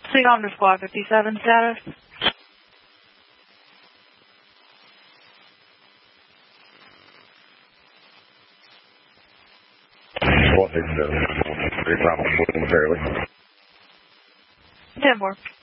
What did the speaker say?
Seagon to Squad 57 status. Squad 57. Very prominent momentarily. 10-4.